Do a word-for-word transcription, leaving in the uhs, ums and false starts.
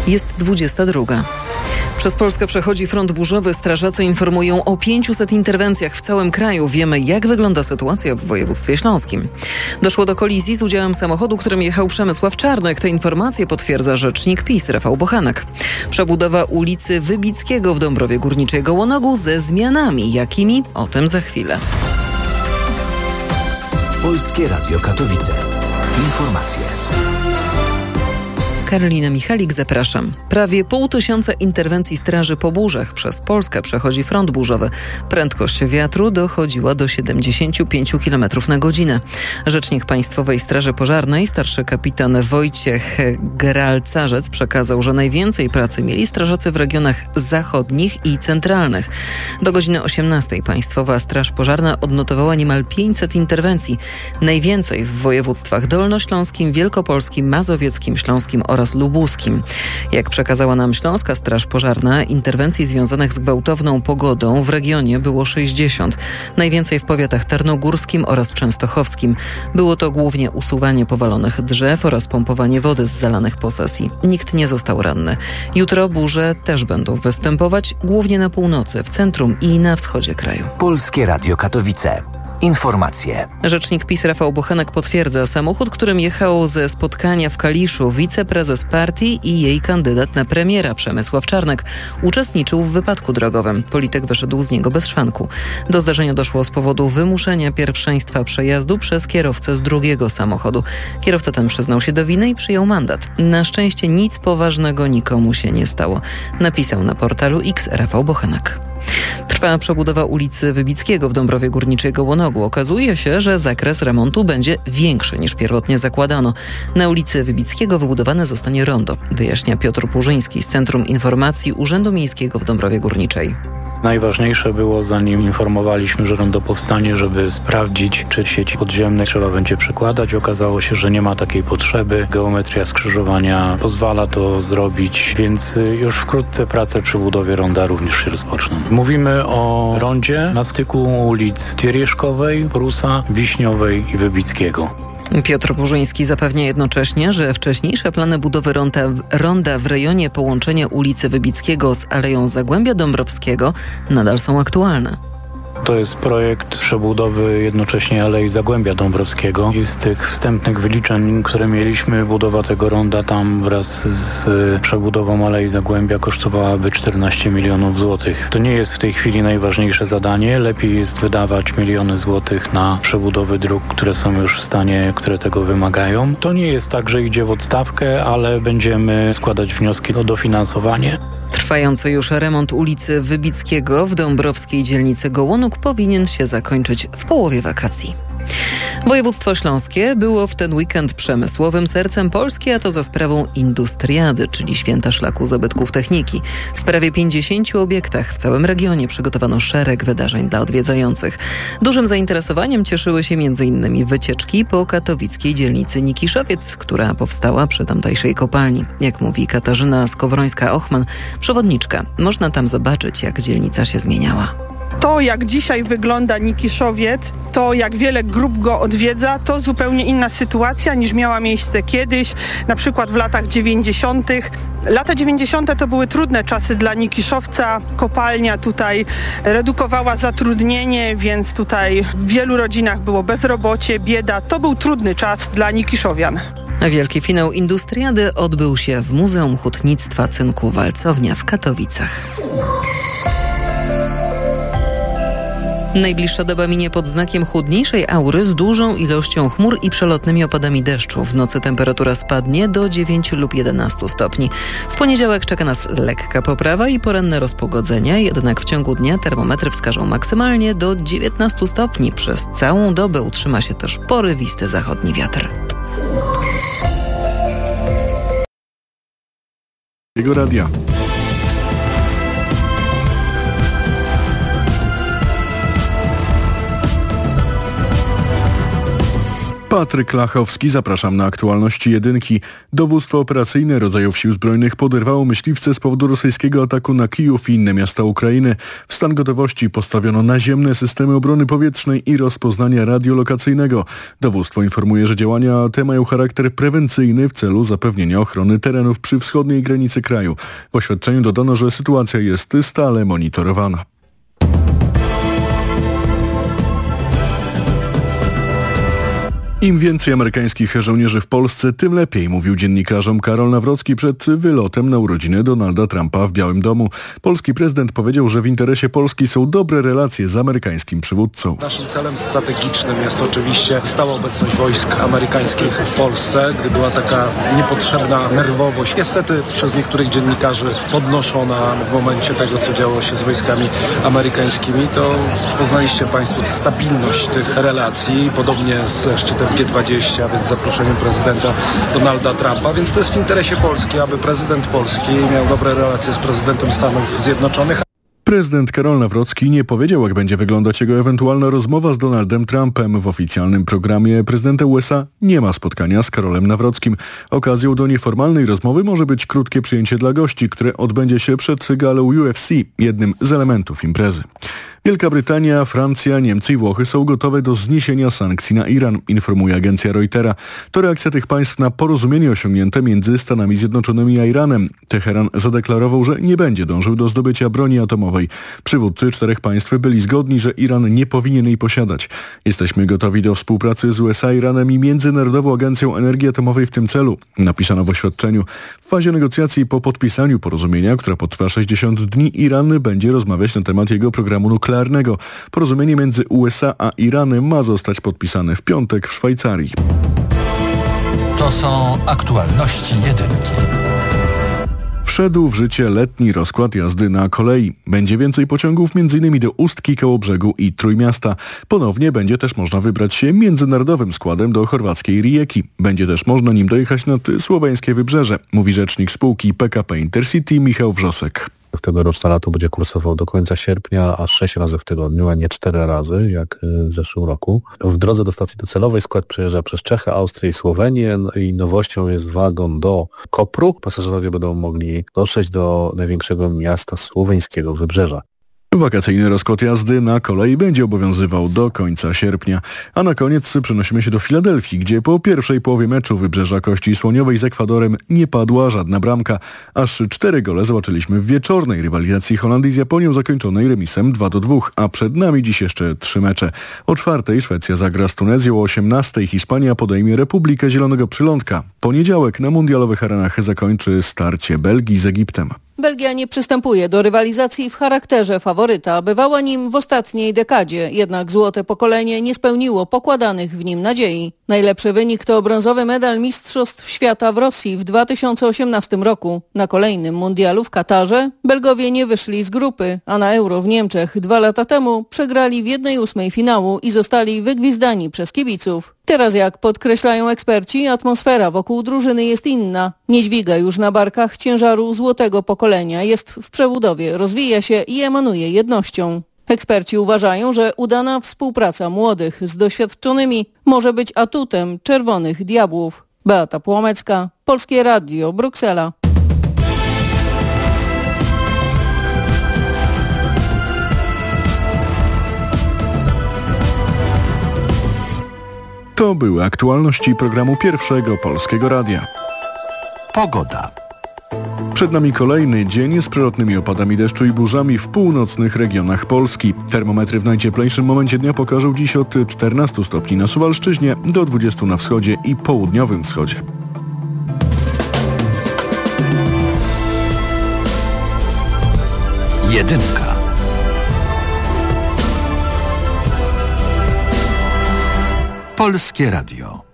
Jest dwudziesta druga. Przez Polskę przechodzi front burzowy. Strażacy informują o pięciuset interwencjach w całym kraju. Wiemy, jak wygląda sytuacja w województwie śląskim. Doszło do kolizji z udziałem samochodu, którym jechał Przemysław Czarnek. Te informacje potwierdza rzecznik PiS Rafał Bochenek. Przebudowa ulicy Wybickiego w Dąbrowie Górniczej Gołonogu ze zmianami. Jakimi? O tym za chwilę. Polskie Radio Katowice. Informacje. Karolina Michalik, zapraszam. Prawie pół tysiąca interwencji straży po burzach. Przez Polskę przechodzi front burzowy. Prędkość wiatru dochodziła do siedemdziesiąt pięć kilometrów na godzinę. Rzecznik Państwowej Straży Pożarnej, starszy kapitan Wojciech Gralcarzec przekazał, że najwięcej pracy mieli strażacy w regionach zachodnich i centralnych. Do godziny osiemnastej Państwowa Straż Pożarna odnotowała niemal pięćset interwencji. Najwięcej w województwach dolnośląskim, wielkopolskim, mazowieckim, śląskim oraz lubuskim. Jak przekazała nam Śląska Straż Pożarna, interwencji związanych z gwałtowną pogodą w regionie było sześćdziesiąt. Najwięcej w powiatach tarnogórskim oraz częstochowskim. Było to głównie usuwanie powalonych drzew oraz pompowanie wody z zalanych posesji. Nikt nie został ranny. Jutro burze też będą występować, głównie na północy, w centrum i na wschodzie kraju. Polskie Radio Katowice. Informacje. Rzecznik PiS Rafał Bochenek potwierdza, samochód, którym jechał ze spotkania w Kaliszu wiceprezes partii i jej kandydat na premiera Przemysław Czarnek uczestniczył w wypadku drogowym. Polityk wyszedł z niego bez szwanku. Do zdarzenia doszło z powodu wymuszenia pierwszeństwa przejazdu przez kierowcę z drugiego samochodu. Kierowca ten przyznał się do winy i przyjął mandat. Na szczęście nic poważnego nikomu się nie stało. Napisał na portalu X Rafał Bochenek. Trwa przebudowa ulicy Wybickiego w Dąbrowie Górniczej Gołonogu. Okazuje się, że zakres remontu będzie większy niż pierwotnie zakładano. Na ulicy Wybickiego wybudowane zostanie rondo, wyjaśnia Piotr Purzyński z Centrum Informacji Urzędu Miejskiego w Dąbrowie Górniczej. Najważniejsze było, zanim informowaliśmy, że rondo powstanie, żeby sprawdzić, czy sieci podziemnej trzeba będzie przekładać. Okazało się, że nie ma takiej potrzeby. Geometria skrzyżowania pozwala to zrobić, więc już wkrótce prace przy budowie ronda również się rozpoczną. Mówimy o rondzie na styku ulic Tirieszkowej, Prusa, Wiśniowej i Wybickiego. Piotr Purzyński zapewnia jednocześnie, że wcześniejsze plany budowy ronda, ronda w rejonie połączenia ulicy Wybickiego z Aleją Zagłębia Dąbrowskiego nadal są aktualne. To jest projekt przebudowy jednocześnie Alei Zagłębia Dąbrowskiego i z tych wstępnych wyliczeń, które mieliśmy, budowa tego ronda tam wraz z przebudową Alei Zagłębia kosztowałaby czternaście milionów złotych. To nie jest w tej chwili najważniejsze zadanie. Lepiej jest wydawać miliony złotych na przebudowy dróg, które są już w stanie, które tego wymagają. To nie jest tak, że idzie w odstawkę, ale będziemy składać wnioski o dofinansowanie. Trwający już remont ulicy Wybickiego w dąbrowskiej dzielnicy Gołonóg powinien się zakończyć w połowie wakacji. Województwo śląskie było w ten weekend przemysłowym sercem Polski, a to za sprawą Industriady, czyli Święta Szlaku Zabytków Techniki. W prawie pięćdziesięciu obiektach w całym regionie przygotowano szereg wydarzeń dla odwiedzających. Dużym zainteresowaniem cieszyły się m.in. wycieczki po katowickiej dzielnicy Nikiszowiec, która powstała przy tamtejszej kopalni. Jak mówi Katarzyna Skowrońska-Ochman, przewodniczka, można tam zobaczyć, jak dzielnica się zmieniała. To, jak dzisiaj wygląda Nikiszowiec, to jak wiele grup go odwiedza, to zupełnie inna sytuacja niż miała miejsce kiedyś, na przykład w latach dziewięćdziesiątych. Lata dziewięćdziesiąte to były trudne czasy dla Nikiszowca. Kopalnia tutaj redukowała zatrudnienie, więc tutaj w wielu rodzinach było bezrobocie, bieda. To był trudny czas dla Nikiszowian. Wielki finał Industriady odbył się w Muzeum Hutnictwa Cynku Walcownia w Katowicach. Najbliższa doba minie pod znakiem chłodniejszej aury z dużą ilością chmur i przelotnymi opadami deszczu. W nocy temperatura spadnie do dziewięciu lub jedenastu stopni. W poniedziałek czeka nas lekka poprawa i poranne rozpogodzenia, jednak w ciągu dnia termometry wskażą maksymalnie do dziewiętnastu stopni. Przez całą dobę utrzyma się też porywisty zachodni wiatr. Jego radia. Patryk Lachowski, zapraszam na aktualności jedynki. Dowództwo operacyjne rodzajów sił zbrojnych poderwało myśliwce z powodu rosyjskiego ataku na Kijów i inne miasta Ukrainy. W stan gotowości postawiono naziemne systemy obrony powietrznej i rozpoznania radiolokacyjnego. Dowództwo informuje, że działania te mają charakter prewencyjny w celu zapewnienia ochrony terenów przy wschodniej granicy kraju. W oświadczeniu dodano, że sytuacja jest stale monitorowana. Im więcej amerykańskich żołnierzy w Polsce, tym lepiej, mówił dziennikarzom Karol Nawrocki przed wylotem na urodziny Donalda Trumpa w Białym Domu. Polski prezydent powiedział, że w interesie Polski są dobre relacje z amerykańskim przywódcą. Naszym celem strategicznym jest oczywiście stała obecność wojsk amerykańskich w Polsce, gdy była taka niepotrzebna nerwowość, niestety przez niektórych dziennikarzy podnoszona w momencie tego, co działo się z wojskami amerykańskimi, to poznaliście Państwo stabilność tych relacji, podobnie z szczytem G dwadzieścia, więc zaproszeniem prezydenta Donalda Trumpa, więc to jest w interesie Polski, aby prezydent Polski miał dobre relacje z prezydentem Stanów Zjednoczonych. Prezydent Karol Nawrocki nie powiedział, jak będzie wyglądać jego ewentualna rozmowa z Donaldem Trumpem. W oficjalnym programie prezydenta U S A nie ma spotkania z Karolem Nawrockim. Okazją do nieformalnej rozmowy może być krótkie przyjęcie dla gości, które odbędzie się przed galą U F C, jednym z elementów imprezy. Wielka Brytania, Francja, Niemcy i Włochy są gotowe do zniesienia sankcji na Iran, informuje agencja Reutera. To reakcja tych państw na porozumienie osiągnięte między Stanami Zjednoczonymi a Iranem. Teheran zadeklarował, że nie będzie dążył do zdobycia broni atomowej. Przywódcy czterech państw byli zgodni, że Iran nie powinien jej posiadać. Jesteśmy gotowi do współpracy z U S A, Iranem i Międzynarodową Agencją Energii Atomowej w tym celu, napisano w oświadczeniu. W fazie negocjacji po podpisaniu porozumienia, która potrwa sześćdziesiąt dni, Iran będzie rozmawiać na temat jego programu nuklearnego. Porozumienie między U S A a Iranem ma zostać podpisane w piątek w Szwajcarii. To są aktualności jedynki. Wszedł w życie letni rozkład jazdy na kolei. Będzie więcej pociągów m.in. do Ustki, Kołobrzegu i Trójmiasta. Ponownie będzie też można wybrać się międzynarodowym składem do chorwackiej Rijeki. Będzie też można nim dojechać nad słoweńskie wybrzeże, mówi rzecznik spółki P K P Intercity Michał Wrzosek. Tegoroczna lato będzie kursował do końca sierpnia, aż sześć razy w tygodniu, a nie cztery razy, jak w zeszłym roku. W drodze do stacji docelowej skład przejeżdża przez Czechy, Austrię i Słowenię i nowością jest wagon do Kopru. Pasażerowie będą mogli dotrzeć do największego miasta słoweńskiego wybrzeża. Wakacyjny rozkład jazdy na kolei będzie obowiązywał do końca sierpnia. A na koniec przenosimy się do Filadelfii, gdzie po pierwszej połowie meczu Wybrzeża Kości Słoniowej z Ekwadorem nie padła żadna bramka. Aż cztery gole zobaczyliśmy w wieczornej rywalizacji Holandii z Japonią zakończonej remisem dwa do dwóch, a przed nami dziś jeszcze trzy mecze. O czwartej Szwecja zagra z Tunezją, o osiemnastej Hiszpania podejmie Republikę Zielonego Przylądka. Poniedziałek na mundialowych arenach zakończy starcie Belgii z Egiptem. Belgia nie przystępuje do rywalizacji w charakterze faworyta. Bywała nim w ostatniej dekadzie, jednak złote pokolenie nie spełniło pokładanych w nim nadziei. Najlepszy wynik to brązowy medal Mistrzostw Świata w Rosji w dwa tysiące osiemnastym roku. Na kolejnym mundialu w Katarze Belgowie nie wyszli z grupy, a na Euro w Niemczech dwa lata temu przegrali w jednej ósmej finału i zostali wygwizdani przez kibiców. Teraz, jak podkreślają eksperci, atmosfera wokół drużyny jest inna. Nie dźwiga już na barkach ciężaru złotego pokolenia, jest w przebudowie, rozwija się i emanuje jednością. Eksperci uważają, że udana współpraca młodych z doświadczonymi może być atutem Czerwonych Diabłów. Beata Płomecka, Polskie Radio, Bruksela. To były aktualności programu Pierwszego Polskiego Radia. Pogoda. Przed nami kolejny dzień z przelotnymi opadami deszczu i burzami w północnych regionach Polski. Termometry w najcieplejszym momencie dnia pokażą dziś od czternastu stopni na Suwalszczyźnie do dwudziestu na wschodzie i południowym wschodzie. Jedynka. Polskie Radio.